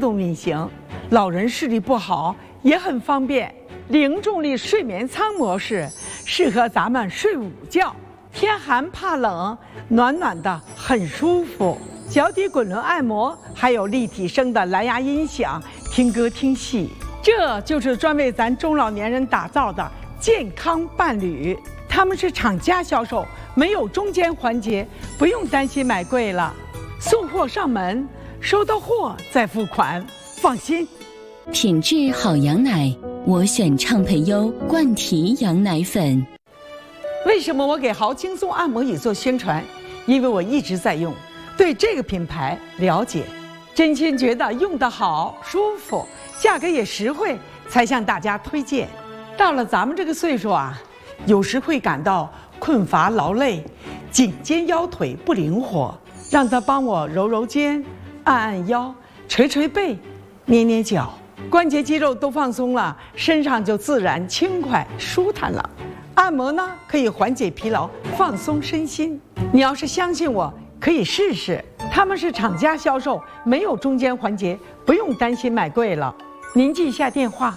动运行，老人视力不好也很方便。零重力睡眠舱模式适合咱们睡午觉，天寒怕冷，暖暖的很舒服。脚底滚轮按摩，还有立体声的蓝牙音响，听歌听戏，这就是专为咱中老年人打造的健康伴侣。他们是厂家销售，没有中间环节，不用担心买贵了。送货上门，收到货再付款，放心。 品质好羊奶，我选畅培优冠提羊奶粉。 为什么我给豪轻松按摩椅做宣传？因为我一直在用，对这个品牌了解，真心觉得用得好舒服，价格也实惠，才向大家推荐。到了咱们这个岁数啊，有时会感到困乏劳累，颈肩腰腿不灵活，让他帮我揉揉肩，按按腰，捶捶背，捏捏脚，关节肌肉都放松了，身上就自然轻快舒坦了。按摩呢，可以缓解疲劳，放松身心。你要是相信我，可以试试。他们是厂家销售，没有中间环节，不用担心买贵了。您记一下电话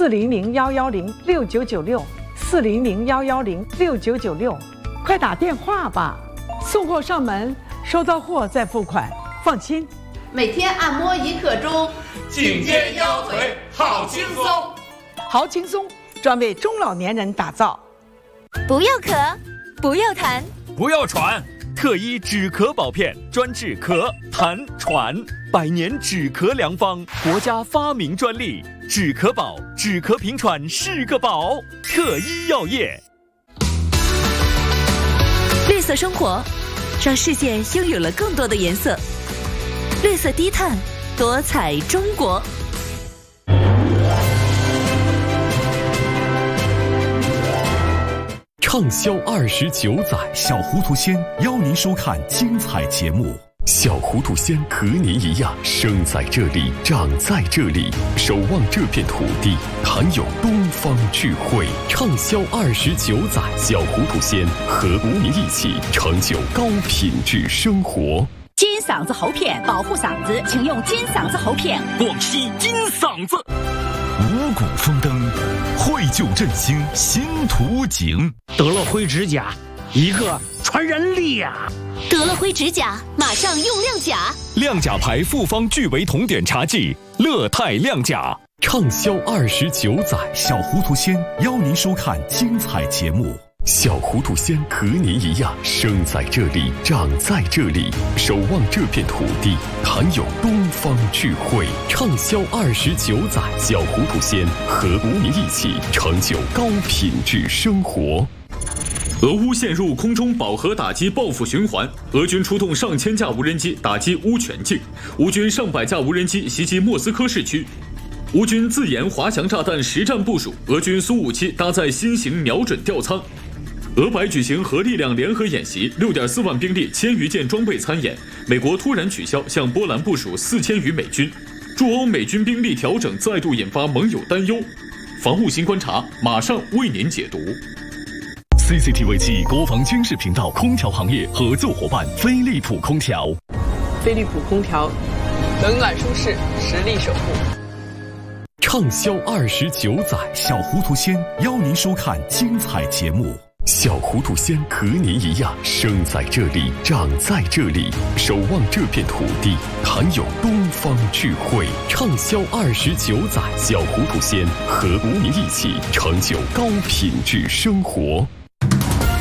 ：400-110-6996，400-110-6996，快打电话吧。送货上门，收到货再付款，放心。 每天按摩1刻钟， 颈肩腰腿好轻松。 好轻松，专为中老年人打造。 不要咳，不要痰， 不要喘，特医止咳宝片专治咳、痰、喘，100年止咳良方，国家发明专利。止咳宝，止咳平喘是个宝。特医药业。 绿色生活，让世界拥有了更多的颜色。绿色低碳，多彩中国。 畅销29载，小糊涂仙邀您收看精彩节目。小糊涂仙和您一样，生在这里，长在这里，守望这片土地，含有东方智慧。畅销29载，小糊涂仙和无名一起成就高品质生活。 金嗓子喉片保护嗓子，请用金嗓子喉片。 广西金嗓子。 五谷丰登，惠就振兴新图景。 得了灰指甲，一个传染力啊！ 得了灰指甲，马上用亮甲。 亮甲牌复方聚维酮碘茶剂，乐泰亮甲。畅销29载，小糊涂仙邀您收看精彩节目。小糊涂仙和您一样，生在这里，长在这里，守望这片土地，含有东方智慧。畅销29载，小糊涂仙和无名一起成就高品质生活。 俄乌陷入空中饱和打击报复循环，俄军出动上千架无人机打击乌全境，乌军上百架无人机袭击莫斯科市区。乌军自研滑翔炸弹实战部署，俄军苏57搭载新型瞄准吊舱。俄白举行核力量联合演习，6.4万兵力1000余件装备参演。美国突然取消向波兰部署4000余美军，驻欧美军兵力调整再度引发盟友担忧。防务新观察马上为您解读。 CCTV 7国防军事频道空调行业合作伙伴飞利浦空调。 飞利浦空调，冷暖舒适，实力守护。 畅销29载，小糊涂仙邀您收看精彩节目。小糊涂仙和您一样，生在这里，长在这里，守望这片土地，含有东方智慧。畅销29载，小糊涂仙和无名一起成就高品质生活。